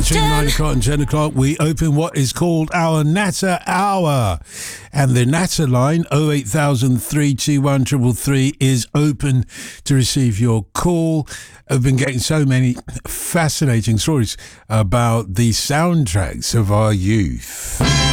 Between 9 o'clock and 10 o'clock, we open what is called our Natter Hour. And the Natter line, 08000 321 333, is open to receive your call. I've been getting so many fascinating stories about the soundtracks of our youth.